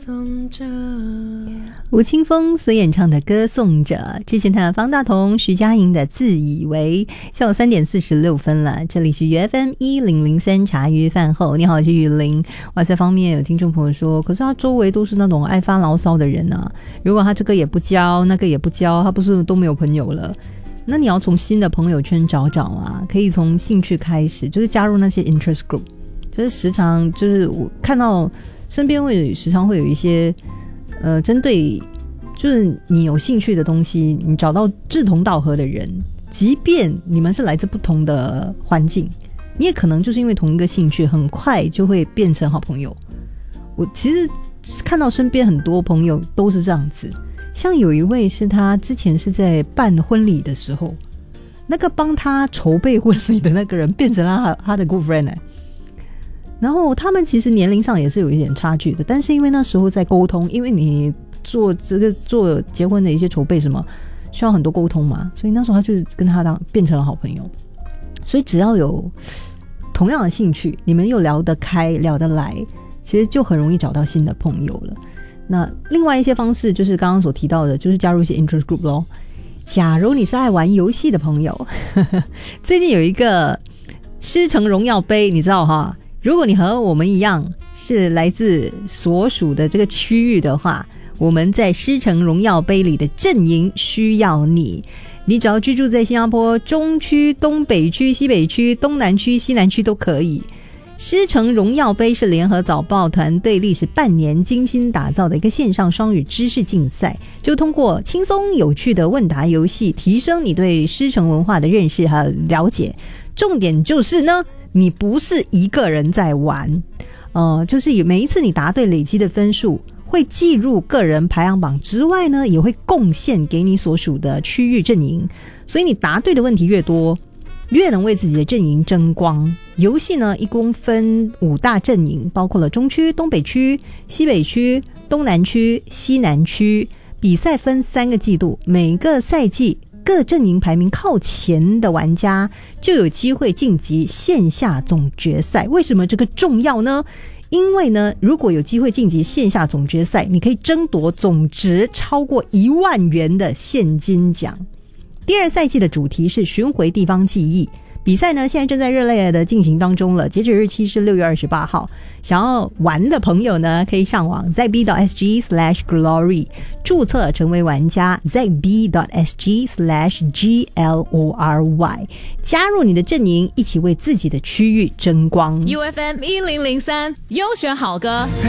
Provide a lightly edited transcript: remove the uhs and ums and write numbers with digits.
颂着。 吴青峰所演唱的《歌颂者》，之前他方大同、徐佳莹的《自以为》。下午3点46分了，这里是 UFM 1003茶余饭后。你好，我是雨林。哇塞，方面有听众朋友说，可是他周围都是那种爱发牢骚的人啊，如果他这个也不交，那个也不交，他不是都没有朋友了？那你要从新的朋友圈找找啊，可以从兴趣开始，就是加入那些 interest group。就是时常就是我看到身边时常会有一些针对就是你有兴趣的东西，你找到志同道合的人，即便你们是来自不同的环境，你也可能就是因为同一个兴趣很快就会变成好朋友。我其实看到身边很多朋友都是这样子，像有一位是他之前是在办婚礼的时候，那个帮他筹备婚礼的那个人变成了他的 good friend。然后他们其实年龄上也是有一点差距的，但是因为那时候在沟通，因为你做结婚的一些筹备什么需要很多沟通嘛，所以那时候他就跟他变成了好朋友。所以只要有同样的兴趣，你们又聊得开聊得来，其实就很容易找到新的朋友了。那另外一些方式就是刚刚所提到的，就是加入一些 interest group 咯。假如你是爱玩游戏的朋友最近有一个狮城荣耀杯，你知道哈，如果你和我们一样是来自所属的这个区域的话，我们在狮城荣耀杯里的阵营需要你。你只要居住在新加坡中区、东北区、西北区、东南区、西南区都可以。狮城荣耀杯是联合早报团队历时半年精心打造的一个线上双语知识竞赛，就通过轻松有趣的问答游戏提升你对狮城文化的认识和了解。重点就是呢，你不是一个人在玩，就是每一次你答对累积的分数会计入个人排行榜之外呢，也会贡献给你所属的区域阵营。所以你答对的问题越多，越能为自己的阵营争光。游戏呢，一共分5大阵营，包括了中区、东北区、西北区、东南区、西南区。比赛分3个季度，每个赛季各阵营排名靠前的玩家就有机会晋级线下总决赛。为什么这个重要呢？因为呢，如果有机会晋级线下总决赛，你可以争夺总值超过1万元的现金奖。第2赛季的主题是巡回地方记忆，比赛呢现在正在热烈的进行当中了，截止日期是6月28号。想要玩的朋友呢，可以上网 zb.sg/glory 注册成为玩家 zb.sg/glory 加入你的阵营，一起为自己的区域争光。 UFM 1003优选好歌。